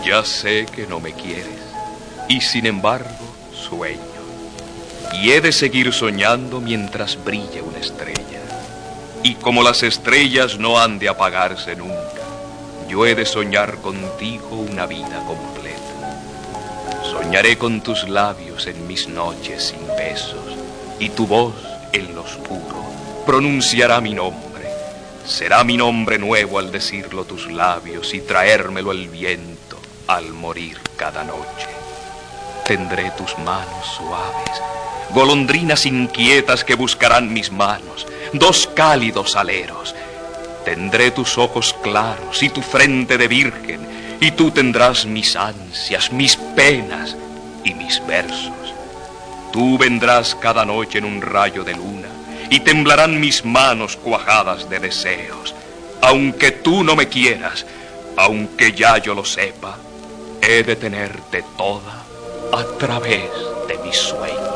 Ya sé que no me quieres, y sin embargo sueño. Y he de seguir soñando mientras brille una estrella. Y como las estrellas no han de apagarse nunca, yo he de soñar contigo una vida completa. Soñaré con tus labios en mis noches sin besos, y tu voz en lo oscuro pronunciará mi nombre. Será mi nombre nuevo al decirlo tus labios y traérmelo el viento al morir cada noche. Tendré tus manos suaves, golondrinas inquietas que buscarán mis manos, dos cálidos aleros. Tendré tus ojos claros y tu frente de virgen, y tú tendrás mis ansias, mis penas y mis versos. Tú vendrás cada noche en un rayo de luna, y temblarán mis manos cuajadas de deseos. Aunque tú no me quieras, aunque ya yo lo sepa, he de tenerte toda a través de mis sueños.